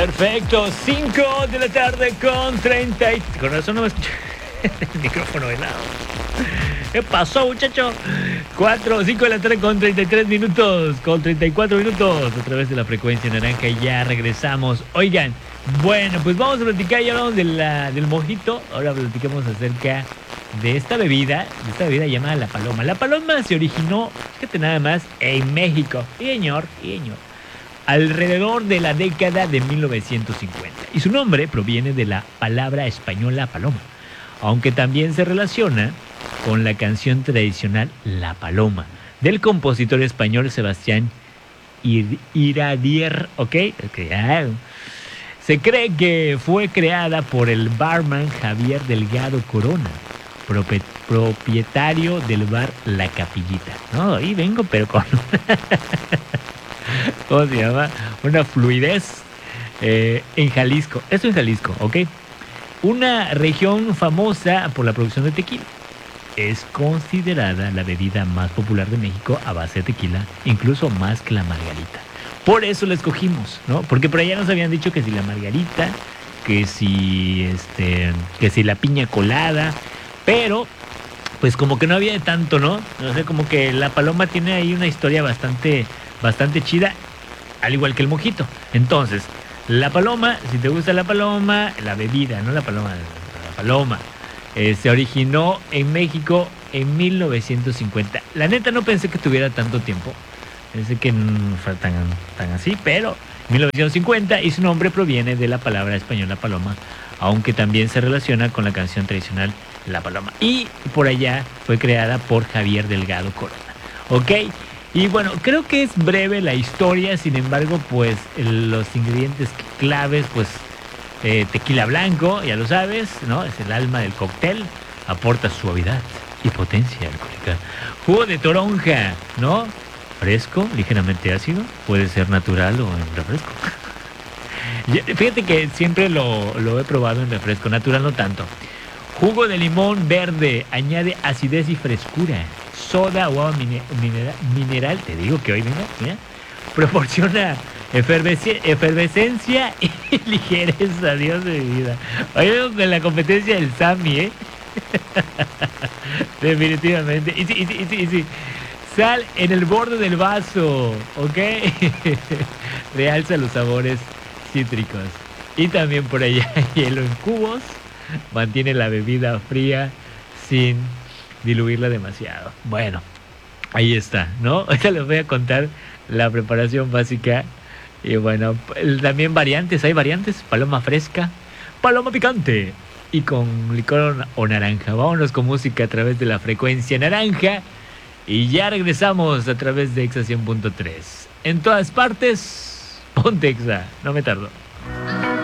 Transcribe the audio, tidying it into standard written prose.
Perfecto, 5 de la tarde con 30 y... Con razón no me escuché el micrófono helado. ¿Qué pasó, muchacho? 5 de la tarde con 33 minutos, con 34 minutos, a través de la frecuencia naranja y ya regresamos. Oigan, bueno, pues vamos a platicar, ya hablamos del mojito, ahora platicamos acerca de esta bebida llamada la paloma. La paloma se originó, fíjate nada más, en México, señor, alrededor de la década de 1950. Y su nombre proviene de la palabra española paloma, aunque también se relaciona con la canción tradicional La Paloma, del compositor español Sebastián Iradier, ¿ok? Se cree que fue creada por el barman Javier Delgado Corona, propietario del bar La Capillita. No, ahí vengo, pero con... ¿Cómo se llama? Una fluidez en Jalisco. Esto en Jalisco, ¿ok? Una región famosa por la producción de tequila. Es considerada la bebida más popular de México a base de tequila, incluso más que la margarita. Por eso la escogimos, ¿no? Porque por allá nos habían dicho que si la margarita, que si la piña colada, pero pues como que no había de tanto, ¿no? O sea, como que la paloma tiene ahí una historia bastante chida, al igual que el mojito. Entonces, la paloma, si te gusta la paloma, la bebida, no la paloma, la paloma, se originó en México en 1950. La neta no pensé que tuviera tanto tiempo. Pensé que no fuera tan así, pero 1950, y su nombre proviene de la palabra española paloma, aunque también se relaciona con la canción tradicional La Paloma. Y por allá fue creada por Javier Delgado Corona. ¿Ok? Y bueno, creo que es breve la historia, sin embargo, pues los ingredientes claves, pues tequila blanco, ya lo sabes, ¿no? Es el alma del cóctel, aporta suavidad y potencia alcohólica. Jugo de toronja, ¿no? Fresco, ligeramente ácido, puede ser natural o en refresco. Fíjate que siempre lo he probado en refresco, natural no tanto. Jugo de limón verde, añade acidez y frescura. Soda o agua mineral, te digo que hoy, mira, proporciona efervescencia y ligereza, Dios de mi vida. Hoy vemos en la competencia del Sammy, ¿eh? Definitivamente. Y sí. Sal en el borde del vaso, ¿ok? Realza los sabores cítricos. Y también por allá hielo en cubos. Mantiene la bebida fría sin diluirla demasiado. Bueno, ahí está, ¿no? Ahorita les voy a contar la preparación básica. Y bueno, también variantes, hay variantes. Paloma fresca, paloma picante y con licor o naranja. Vámonos con música a través de la frecuencia naranja. Y ya regresamos a través de Exa 100.3. En todas partes, ponte Exa, no me tardo.